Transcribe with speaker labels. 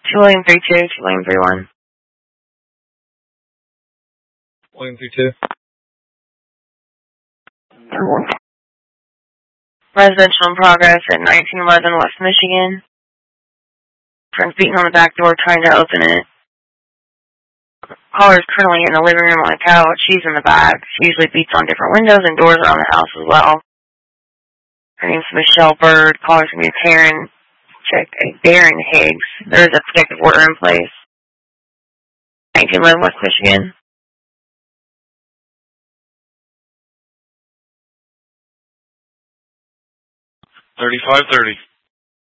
Speaker 1: William 32, William 31.
Speaker 2: William 32.
Speaker 1: Residential in progress at 1911 West Michigan. Friends beating on the back door trying to open it. Caller's currently in the living room on the couch. She's in the back. She usually beats on different windows and doors around the house as well. Her name's Michelle Bird. Caller's going to be Darren Higgs. There is a protective order in place. 1911 West Michigan.
Speaker 2: 3530.